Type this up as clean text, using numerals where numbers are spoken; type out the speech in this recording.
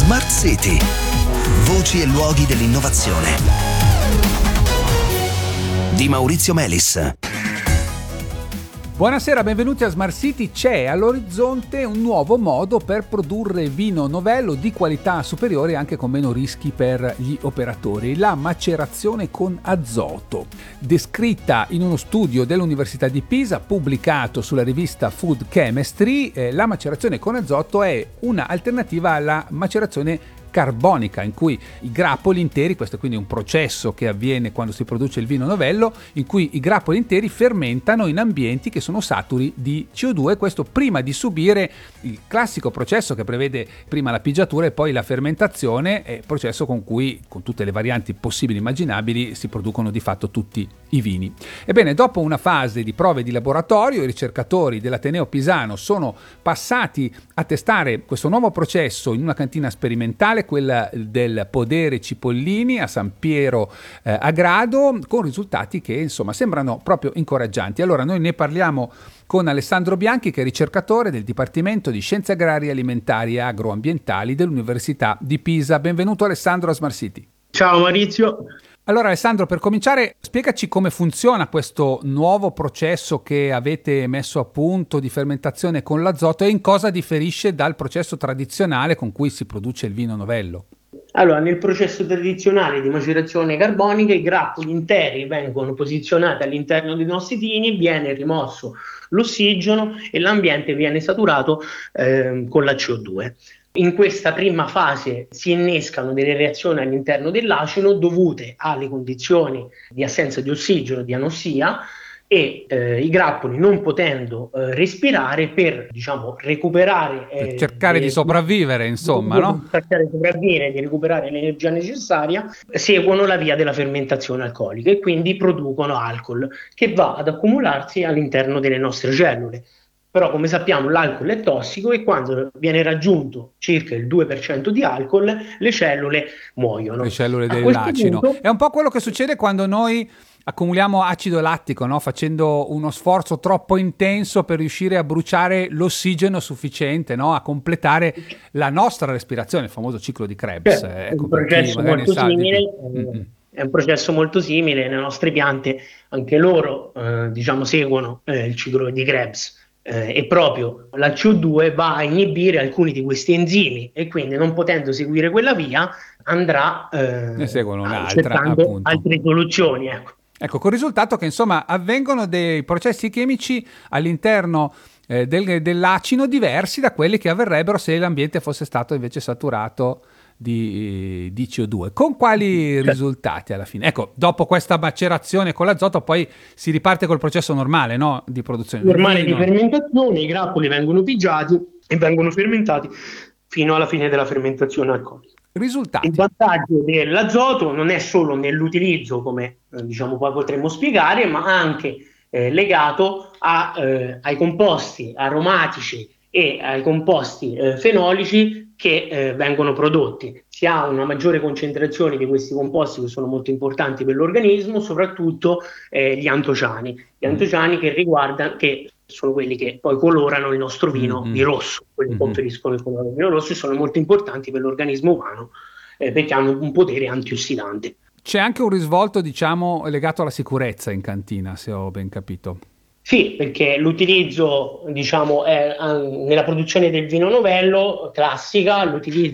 Smart City. Voci e luoghi dell'innovazione. Di Maurizio Melis. Buonasera, benvenuti a Smart City. C'è all'orizzonte un nuovo modo per produrre vino novello di qualità superiore anche con meno rischi per gli operatori: la macerazione con azoto. Descritta in uno studio dell'Università di Pisa pubblicato sulla rivista Food Chemistry, la macerazione con azoto è un'alternativa alla macerazione carbonica, in cui i grappoli interi, questo è quindi un processo che avviene quando si produce il vino novello, in cui i grappoli interi fermentano in ambienti che sono saturi di CO2, questo prima di subire il classico processo che prevede prima la pigiatura e poi la fermentazione, è processo con cui, con tutte le varianti possibili e immaginabili, si producono di fatto tutti i vini. Ebbene, dopo una fase di prove di laboratorio, i ricercatori dell'Ateneo Pisano sono passati a testare questo nuovo processo in una cantina sperimentale, quella del Podere Cipollini a San Piero a Grado, con risultati che insomma sembrano proprio incoraggianti. Allora noi ne parliamo con Alessandro Bianchi, che è ricercatore del Dipartimento di Scienze Agrarie, Alimentari e Agroambientali dell'Università di Pisa. Benvenuto Alessandro a Smart City. Ciao Maurizio. Allora Alessandro, per cominciare, spiegaci come funziona questo nuovo processo che avete messo a punto di fermentazione con l'azoto e in cosa differisce dal processo tradizionale con cui si produce il vino novello. Allora, nel processo tradizionale di macerazione carbonica i grappoli interi vengono posizionati all'interno dei nostri vini, viene rimosso l'ossigeno e l'ambiente viene saturato con la CO2. In questa prima fase si innescano delle reazioni all'interno dell'acino dovute alle condizioni di assenza di ossigeno, di anossia, e i grappoli non potendo respirare per recuperare per cercare di sopravvivere, insomma, no? Cercare di sopravvivere, di recuperare l'energia necessaria, seguono la via della fermentazione alcolica e quindi producono alcol che va ad accumularsi all'interno delle nostre cellule. Però come sappiamo l'alcol è tossico e quando viene raggiunto circa il 2% di alcol le cellule muoiono. Le cellule dell'acino. Punto... È un po' quello che succede quando noi accumuliamo acido lattico, no? Facendo uno sforzo troppo intenso per riuscire a bruciare l'ossigeno sufficiente, no? A completare la nostra respirazione, il famoso ciclo di Krebs. È un processo molto simile. È un processo molto simile, le nostre piante anche loro seguono il ciclo di Krebs. E proprio la CO2 va a inibire alcuni di questi enzimi e quindi non potendo seguire quella via andrà ne seguono un'altra, cercando appunto. Altre soluzioni. Ecco, con il risultato che insomma avvengono dei processi chimici all'interno dell'acino diversi da quelli che avverrebbero se l'ambiente fosse stato invece saturato di CO2. Con quali risultati alla fine? Ecco, dopo questa macerazione con l'azoto poi si riparte col processo normale, no? Di produzione normale di fermentazione, i grappoli vengono pigiati e vengono fermentati fino alla fine della fermentazione alcolica. Risultati. Il vantaggio dell'azoto non è solo nell'utilizzo, come poi potremmo spiegare, ma anche legato ai composti aromatici e ai composti fenolici che vengono prodotti. Si ha una maggiore concentrazione di questi composti che sono molto importanti per l'organismo, soprattutto gli antociani. Gli antociani che sono quelli che poi colorano il nostro vino di rosso, quelli conferiscono il colore del vino rosso e sono molto importanti per l'organismo umano perché hanno un potere antiossidante. C'è anche un risvolto, legato alla sicurezza in cantina, se ho ben capito. Sì, perché l'utilizzo, è nella produzione del vino novello classica, l'utilizzo